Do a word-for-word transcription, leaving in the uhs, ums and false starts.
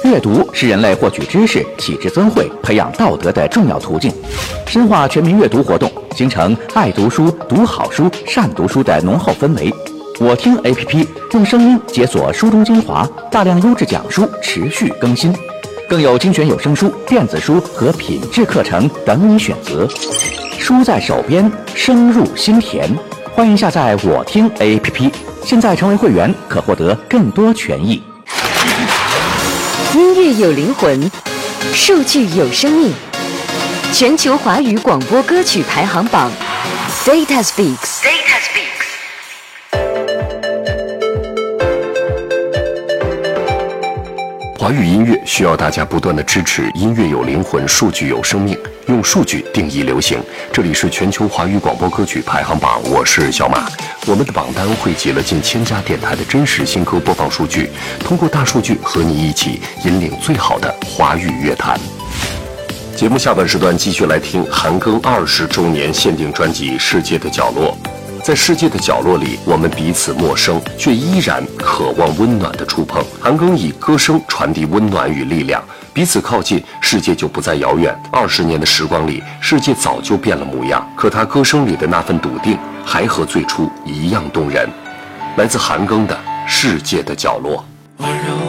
阅读是人类获取知识、启智增慧、培养道德的重要途径。深化全民阅读活动，形成爱读书、读好书、善读书的浓厚氛围。我听 A P P 用声音解锁书中精华，大量优质讲书持续更新，更有精选有声书、电子书和品质课程等你选择。书在手边，声入心田。欢迎下载我听 A P P， 现在成为会员可获得更多权益。 音乐有灵魂，数据有生命。全球华语广播歌曲排行榜 ，Data Speaks。Data Speaks。 华语音乐需要大家不断的支持，音乐有灵魂，数据有生命，用数据定义流行。这里是全球华语广播歌曲排行榜，我是小马。我们的榜单汇集了近千家电台的真实新歌播放数据，通过大数据和你一起引领最好的华语乐坛。节目下半时段继续来听韩庚二十周年限定专辑《世界的角落》。在世界的角落里，我们彼此陌生，却依然渴望温暖的触碰。韩庚以歌声传递温暖与力量，彼此靠近，世界就不再遥远。二十年的时光里，世界早就变了模样，可他歌声里的那份笃定，还和最初一样动人。来自韩庚的《世界的角落》。